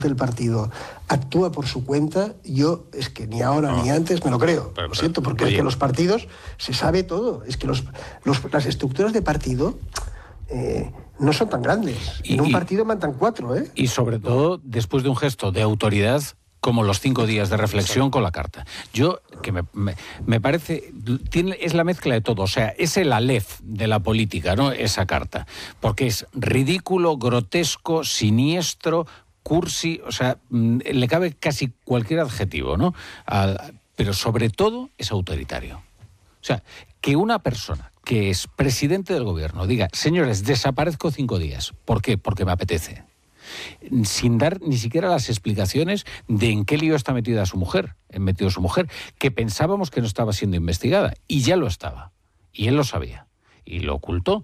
del partido actúa por su cuenta, yo es que ni ahora ni antes me lo creo. Lo siento, porque es que los partidos se sabe todo. Es que las estructuras de partido no son tan grandes. En un partido mandan 4, ¿eh? Y sobre todo después de un gesto de autoridad como los 5 días de reflexión con la carta. Yo, que me parece, es la mezcla de todo, o sea, es el Aleph de la política, ¿no? Esa carta, porque es ridículo, grotesco, siniestro, cursi, o sea, le cabe casi cualquier adjetivo, ¿no? Pero sobre todo es autoritario. O sea, que una persona que es presidente del gobierno diga, señores, desaparezco 5 días. ¿Por qué? Porque me apetece. Sin dar ni siquiera las explicaciones de en qué lío está metida su mujer, que pensábamos que no estaba siendo investigada, y ya lo estaba, y él lo sabía, y lo ocultó.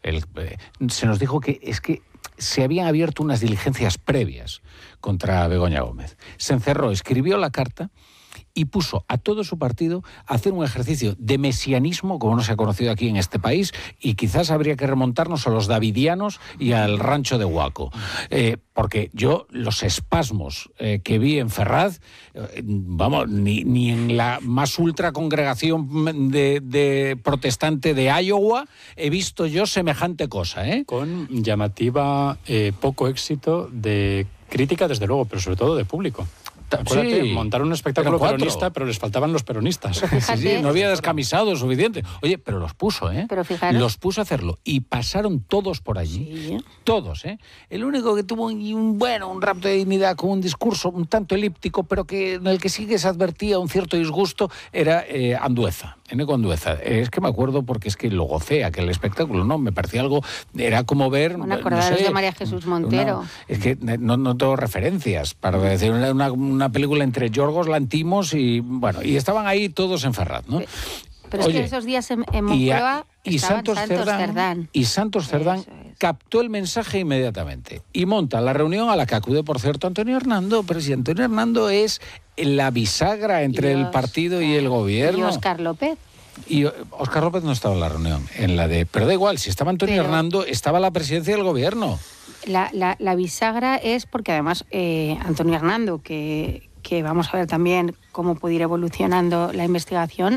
Se nos dijo que es que se habían abierto unas diligencias previas contra Begoña Gómez. Se encerró, escribió la carta y puso a todo su partido a hacer un ejercicio de mesianismo como no se ha conocido aquí en este país, y quizás habría que remontarnos a los davidianos y al rancho de Huaco. Porque yo los espasmos que vi en Ferraz, vamos, ni en la más ultra congregación de protestante de Iowa he visto yo semejante cosa, ¿eh? Con llamativa poco éxito de crítica, desde luego, pero sobre todo de público. Acuérdate, sí, montaron un espectáculo peronista, pero les faltaban los peronistas. Sí, no había descamisado suficiente. Oye, pero los puso, ¿eh? Pero fijaros, los puso a hacerlo. Y pasaron todos por allí. Sí. Todos, ¿eh? El único que tuvo un rapto de dignidad con un discurso un tanto elíptico, pero que en el que sí que se advertía un cierto disgusto, era Andueza. Eneco Andueza. Es que me acuerdo porque es que lo gocé aquel espectáculo, ¿no? Me parecía algo... Era como ver... Bueno, acordaros de María Jesús Montero. Es que no tengo referencias para decir una película entre Yorgos Lantimos y... Bueno, y estaban ahí todos en Ferraz, ¿no? Pero es que esos días en Moncloa estaban Santos Cerdán captó el mensaje inmediatamente y monta la reunión a la que acude, por cierto, Antonio Hernando, pero si Antonio Hernando es la bisagra entre el partido y el gobierno. Y Óscar López. Y Óscar López no estaba en la reunión, pero da igual, si estaba Antonio Hernando, estaba la presidencia del gobierno. La bisagra es porque además Antonio Hernando, que vamos a ver también cómo puede ir evolucionando la investigación,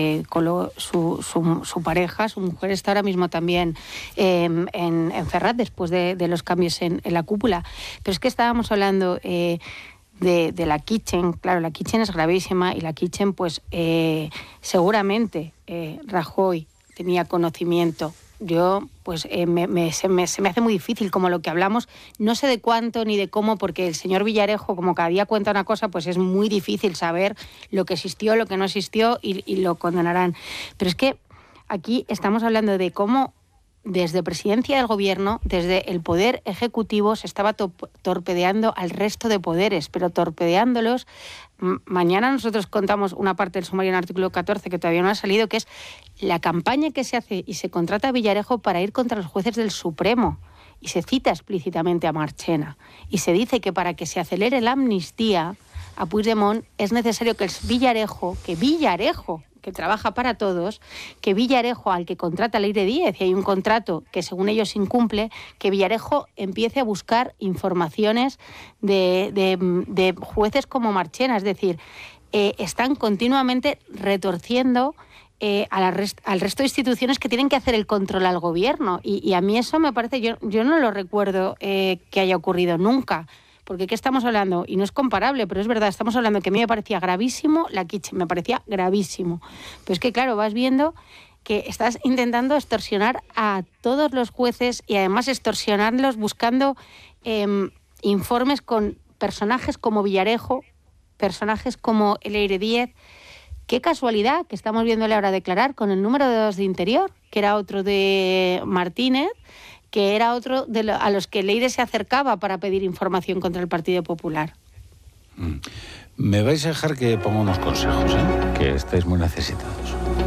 su pareja, su mujer, está ahora mismo también en Ferraz, después de los cambios en la cúpula. Pero es que estábamos hablando de la Kitchen. Claro, la Kitchen es gravísima, y la Kitchen, pues seguramente Rajoy tenía conocimiento. Yo, pues, se me hace muy difícil, como lo que hablamos, no sé de cuánto ni de cómo, porque el señor Villarejo, como cada día cuenta una cosa, pues es muy difícil saber lo que existió, lo que no existió, y lo condenarán. Pero es que aquí estamos hablando de cómo desde presidencia del gobierno, desde el poder ejecutivo, se estaba torpedeando al resto de poderes, pero torpedeándolos. Mañana nosotros contamos una parte del sumario en el artículo 14 que todavía no ha salido, que es la campaña que se hace y se contrata a Villarejo para ir contra los jueces del Supremo. Y se cita explícitamente a Marchena. Y se dice que para que se acelere la amnistía a Puigdemont es necesario que Villarejo, que trabaja para todos, que Villarejo, al que contrata Leire Díez, y hay un contrato que según ellos incumple, que Villarejo empiece a buscar informaciones de jueces como Marchena. Es decir, están continuamente retorciendo al resto de instituciones que tienen que hacer el control al gobierno. Y a mí eso me parece, yo no lo recuerdo que haya ocurrido nunca. Porque ¿qué estamos hablando? Y no es comparable, pero es verdad, estamos hablando que a mí me parecía gravísimo, la Kitchen me parecía gravísimo. Pero es que, claro, vas viendo que estás intentando extorsionar a todos los jueces, y además extorsionarlos buscando informes con personajes como Villarejo, personajes como Leire Díez. Qué casualidad que estamos viéndole ahora declarar con el número 2 de Interior, que era otro de Martínez, que era otro a los que Leire se acercaba para pedir información contra el Partido Popular. Me vais a dejar que ponga unos consejos, que estáis muy necesitados.